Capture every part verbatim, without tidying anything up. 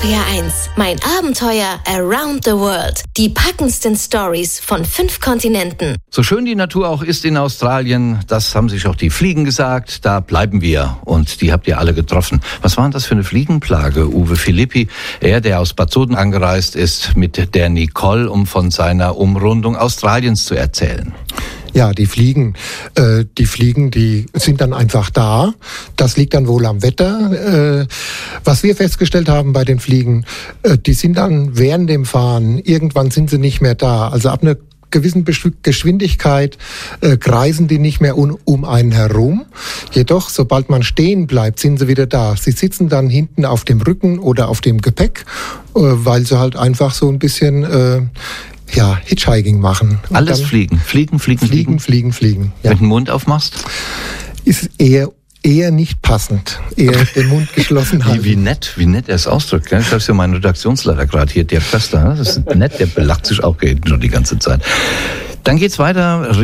R P R eins, mein Abenteuer around the world. Die packendsten Stories von fünf Kontinenten. So schön die Natur auch ist in Australien, das haben sich auch die Fliegen gesagt, da bleiben wir. Und die habt ihr alle getroffen. Was war denn das für eine Fliegenplage, Uwe Philippi? Er, der aus Bad Soden angereist ist, mit der Nicole, um von seiner Umrundung Australiens zu erzählen. Ja, die Fliegen, äh, die Fliegen, die sind dann einfach da. Das liegt dann wohl am Wetter. Äh, was wir festgestellt haben bei den Fliegen, äh, die sind dann während dem Fahren, irgendwann sind sie nicht mehr da. Also ab einer gewissen Geschwindigkeit äh, kreisen die nicht mehr un, um einen herum. Jedoch, sobald man stehen bleibt, sind sie wieder da. Sie sitzen dann hinten auf dem Rücken oder auf dem Gepäck, äh, weil sie halt einfach so ein bisschen äh, ja, Hitchhiking machen. Und Alles fliegen, fliegen, fliegen, fliegen, fliegen, fliegen. Ja. Mit dem Mund aufmachst? Ist eher eher nicht passend. Eher den Mund geschlossen halten. Wie, wie nett, wie nett er es ausdrückt. Ich habe ja meinen Redaktionsleiter gerade hier, Dirk Köster. Das ist nett, der belacht sich auch schon die ganze Zeit. Dann geht's weiter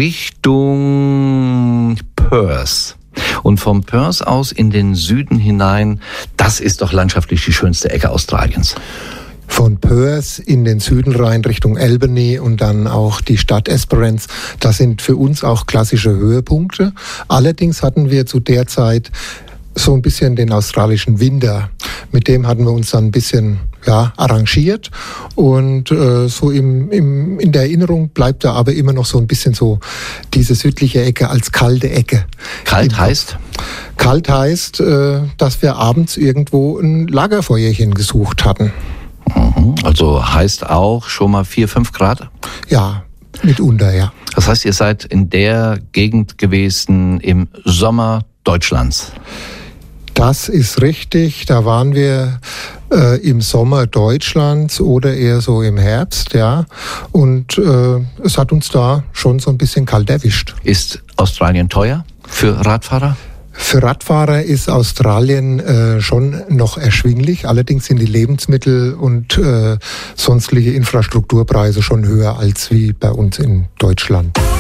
Richtung Perth. Und vom Perth aus in den Süden hinein, das ist doch landschaftlich die schönste Ecke Australiens. Von Perth in den Süden rein Richtung Albany und dann auch die Stadt Esperance. Das sind für uns auch klassische Höhepunkte. Allerdings hatten wir zu der Zeit so ein bisschen den australischen Winter. Mit dem hatten wir uns dann ein bisschen ja, arrangiert. Und äh, so im, im, in der Erinnerung bleibt da aber immer noch so ein bisschen so diese südliche Ecke als kalte Ecke. Kalt heißt? Kalt heißt, äh, dass wir abends irgendwo ein Lagerfeuerchen gesucht hatten. Also heißt auch schon mal vier, fünf Grad? Ja, mitunter, ja. Das heißt, ihr seid in der Gegend gewesen im Sommer Deutschlands? Das ist richtig. Da waren wir äh, im Sommer Deutschlands oder eher so im Herbst, ja. Und äh, es hat uns da schon so ein bisschen kalt erwischt. Ist Australien teuer für Radfahrer? Für Radfahrer ist Australien äh, schon noch erschwinglich. Allerdings sind die Lebensmittel und äh, sonstige Infrastrukturpreise schon höher als wie bei uns in Deutschland.